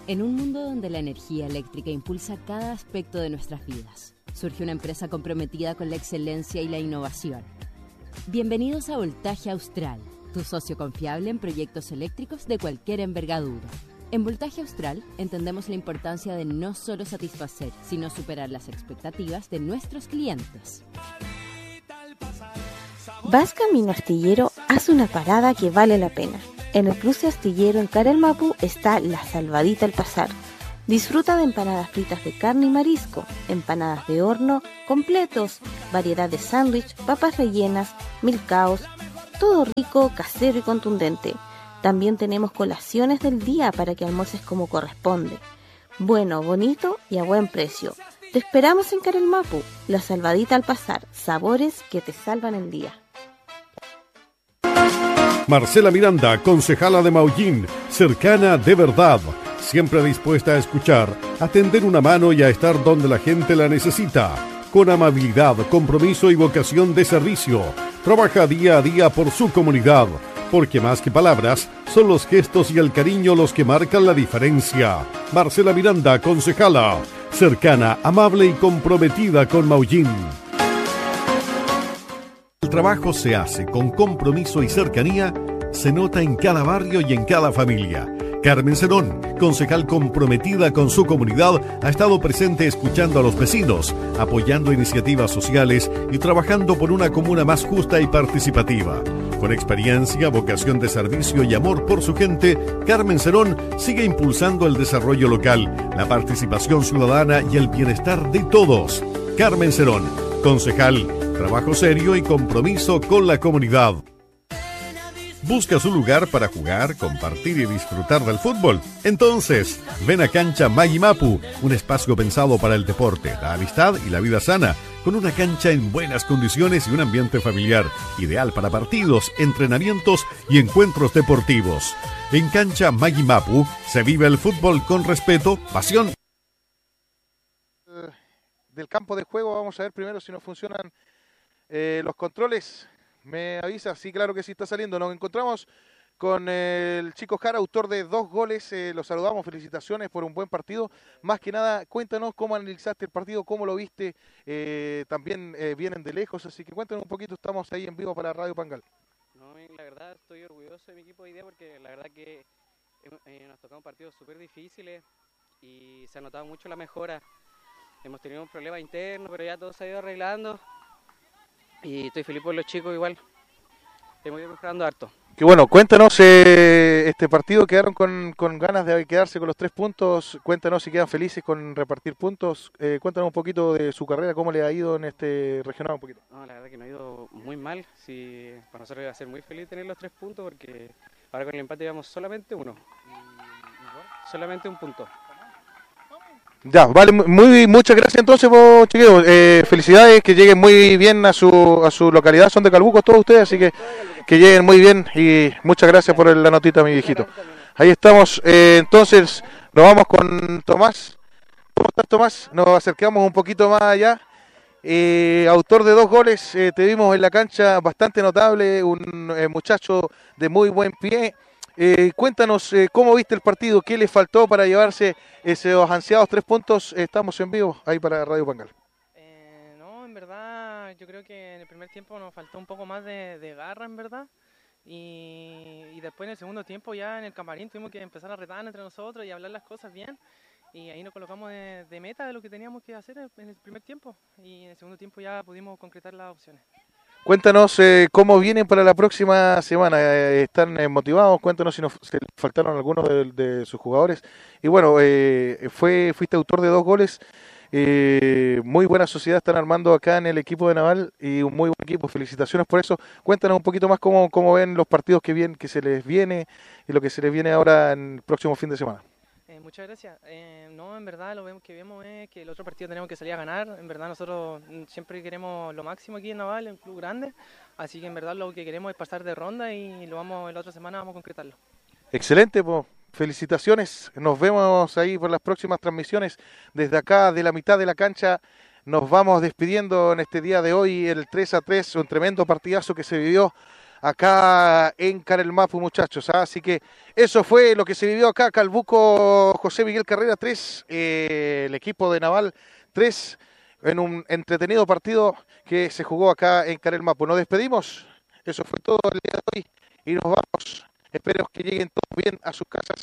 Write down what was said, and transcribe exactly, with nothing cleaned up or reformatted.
En un mundo donde la energía eléctrica impulsa cada aspecto de nuestras vidas, surge una empresa comprometida con la excelencia y la innovación. Bienvenidos a Voltaje Austral, tu socio confiable en proyectos eléctricos de cualquier envergadura. En Voltaje Austral entendemos la importancia de no solo satisfacer, sino superar las expectativas de nuestros clientes. Vas camino astillero, haz una parada que vale la pena. En el cruce astillero en Carelmapú está La Salvadita al Pasar. Disfruta de empanadas fritas de carne y marisco, empanadas de horno, completos, variedad de sándwich, papas rellenas, milcaos, todo rico, casero y contundente. También tenemos colaciones del día para que almuerces como corresponde. Bueno, bonito y a buen precio. Te esperamos en Carelmapú, La Salvadita al Pasar, sabores que te salvan el día. Marcela Miranda, concejala de Maullín, cercana de verdad, siempre dispuesta a escuchar, a tender una mano y a estar donde la gente la necesita. Con amabilidad, compromiso y vocación de servicio, trabaja día a día por su comunidad, porque más que palabras, son los gestos y el cariño los que marcan la diferencia. Marcela Miranda, concejala, cercana, amable y comprometida con Maullín. El trabajo se hace con compromiso y cercanía, se nota en cada barrio y en cada familia. Carmen Cerón, concejal comprometida con su comunidad, ha estado presente escuchando a los vecinos, apoyando iniciativas sociales y trabajando por una comuna más justa y participativa. Con experiencia, vocación de servicio y amor por su gente, Carmen Cerón sigue impulsando el desarrollo local, la participación ciudadana y el bienestar de todos. Carmen Cerón, concejal, trabajo serio y compromiso con la comunidad. ¿Busca su lugar para jugar, compartir y disfrutar del fútbol? Entonces, ven a Cancha Mayimapu, un espacio pensado para el deporte, la amistad y la vida sana, con una cancha en buenas condiciones y un ambiente familiar, ideal para partidos, entrenamientos y encuentros deportivos. En Cancha Mayimapu se vive el fútbol con respeto, pasión. Del campo de juego, vamos a ver primero si nos funcionan eh, los controles. Me avisa, sí, claro que sí está saliendo. Nos encontramos con el Chico Jara, autor de dos goles. Eh, lo saludamos, felicitaciones por un buen partido. Más que nada, cuéntanos cómo analizaste el partido, cómo lo viste. Eh, también eh, vienen de lejos, así que cuéntanos un poquito. Estamos ahí en vivo para Radio Pangal. No, la verdad estoy orgulloso de mi equipo de idea porque la verdad que eh, nos tocamos partidos súper difíciles y se ha notado mucho la mejora. Hemos tenido un problema interno, pero ya todo se ha ido arreglando. Y estoy feliz por los chicos igual. Hemos ido mejorando harto. Qué bueno, cuéntanos eh, este partido, quedaron con, con ganas de quedarse con los tres puntos. Cuéntanos si quedan felices con repartir puntos. Eh, cuéntanos un poquito de su carrera, cómo le ha ido en este regional un poquito. No, la verdad que nos ha ido muy mal. Sí, para nosotros iba a ser muy feliz tener los tres puntos porque ahora con el empate llevamos solamente uno. Solamente un punto. Ya, vale, muy muchas gracias entonces, vos, chiquillos. Eh, felicidades, que lleguen muy bien a su a su localidad, son de Calbuco todos ustedes, así que que lleguen muy bien y muchas gracias por la notita, mi viejito. Ahí estamos, eh, entonces nos vamos con Tomás. ¿Cómo estás, Tomás? Nos acercamos un poquito más allá. Eh, autor de dos goles, eh, te vimos en la cancha bastante notable, un eh, muchacho de muy buen pie. Eh, cuéntanos eh, cómo viste el partido, qué le faltó para llevarse esos ansiados tres puntos. Eh, estamos en vivo ahí para Radio Pangal. Eh, no, en verdad yo creo que en el primer tiempo nos faltó un poco más de, de garra, en verdad. Y, y después en el segundo tiempo ya en el camarín tuvimos que empezar a retar entre nosotros y hablar las cosas bien. Y ahí nos colocamos de, de meta de lo que teníamos que hacer en el primer tiempo. Y en el segundo tiempo ya pudimos concretar las opciones. Cuéntanos eh, cómo vienen para la próxima semana. Eh, ¿Están eh, motivados? Cuéntanos si nos si faltaron algunos de, de sus jugadores. Y bueno, eh, fue fuiste autor de dos goles. Eh, muy buena sociedad están armando acá en el equipo de Naval y un muy buen equipo. Felicitaciones por eso. Cuéntanos un poquito más cómo, cómo ven los partidos que, vienen, que se les viene y lo que se les viene ahora en el próximo fin de semana. Eh, muchas gracias. Eh, no, en verdad lo que vemos es que el otro partido tenemos que salir a ganar. En verdad nosotros siempre queremos lo máximo aquí en Naval, en un club grande. Así que en verdad lo que queremos es pasar de ronda y lo vamos la otra semana vamos a concretarlo. Excelente, pues. Felicitaciones. Nos vemos ahí por las próximas transmisiones. Desde acá, de la mitad de la cancha, nos vamos despidiendo en este día de hoy. El tres a tres, un tremendo partidazo que se vivió acá en Carelmapu, muchachos. ¿ah? Así que eso fue lo que se vivió acá, Calbuco, José Miguel Carrera tres, eh, el equipo de Naval tres, en un entretenido partido que se jugó acá en Carelmapu. Nos despedimos, eso fue todo el día de hoy y nos vamos. Espero que lleguen todos bien a sus casas.